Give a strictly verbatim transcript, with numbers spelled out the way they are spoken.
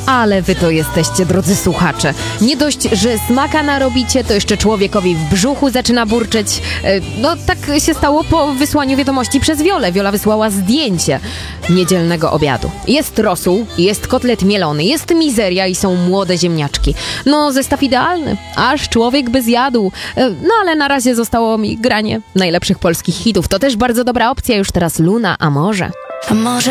Ale wy to jesteście, drodzy słuchacze. Nie dość, że smaka narobicie, to jeszcze człowiekowi w brzuchu zaczyna burczeć. E, No tak się stało po wysłaniu wiadomości przez Wiolę. Wiola wysłała zdjęcie niedzielnego obiadu. Jest rosół, jest kotlet mielony, jest mizeria i są młode ziemniaczki. No zestaw idealny, aż człowiek by zjadł. E, No ale na razie zostało mi granie najlepszych polskich hitów. To też bardzo dobra opcja, już teraz Luna, a może... A może